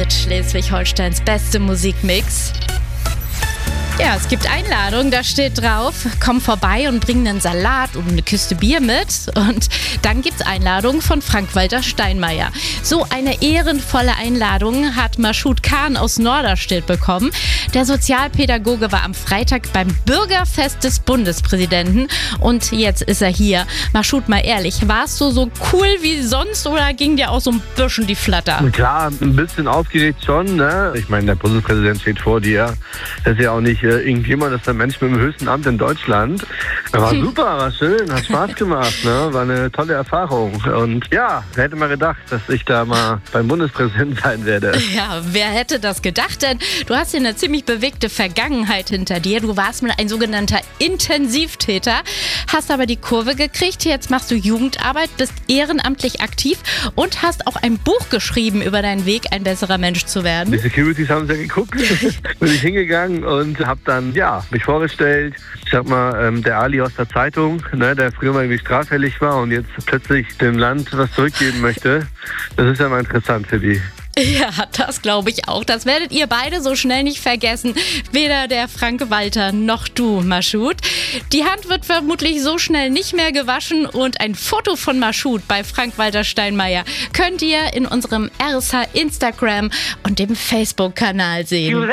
mit Schleswig-Holsteins beste Musikmix. Ja, es gibt Einladungen, da steht drauf, komm vorbei und bring einen Salat und eine Kiste Bier mit. Und dann gibt's Einladungen von Frank-Walter Steinmeier. So eine ehrenvolle Einladung hat Mashoud Khan aus Norderstedt bekommen. Der Sozialpädagoge war am Freitag beim Bürgerfest des Bundespräsidenten und jetzt ist er hier. Mashoud, mal ehrlich, warst du so cool wie sonst oder ging dir auch so ein bisschen die Flatter? Klar, ein bisschen aufgeregt schon, ne? Ich meine, der Bundespräsident steht vor dir. Das ist ja auch nicht irgendjemand, das ist der Mensch mit dem höchsten Amt in Deutschland. War super, war schön, hat Spaß gemacht, ne? War eine tolle Erfahrung. Und ja, wer hätte mal gedacht, dass ich da mal beim Bundespräsidenten sein werde. Ja, wer hätte das gedacht? Denn du hast hier eine ziemlich bewegte Vergangenheit hinter dir. Du warst mal ein sogenannter Intensivtäter, hast aber die Kurve gekriegt. Jetzt machst du Jugendarbeit, bist ehrenamtlich aktiv und hast auch ein Buch geschrieben über deinen Weg, ein besserer Mensch zu werden. Die Securities haben es ja geguckt. Bin ich hingegangen und habe dann mich vorgestellt. Ich sag mal, der Ali aus der Zeitung, ne, der früher mal irgendwie straffällig war und jetzt plötzlich dem Land was zurückgeben möchte. Das ist ja mal interessant für die. Ja, das glaube ich auch. Das werdet ihr beide so schnell nicht vergessen. Weder der Frank-Walter noch du, Mashoud. Die Hand wird vermutlich so schnell nicht mehr gewaschen und ein Foto von Mashoud bei Frank-Walter Steinmeier könnt ihr in unserem RSH Instagram und dem Facebook-Kanal sehen.